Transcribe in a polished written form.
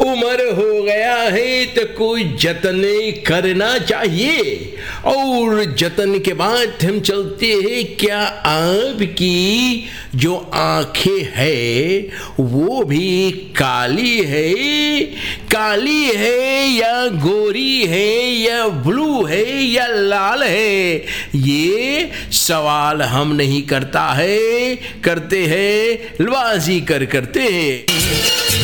उम्र हो गया है तो कोई जतन करना चाहिए, और जतन के बाद हम चलते हैं। क्या आपकी जो आंखें है वो भी काली है या गोरी है या ब्लू है या लाल है? ये सवाल हम नहीं करते हैं, करते हैं करते हैं।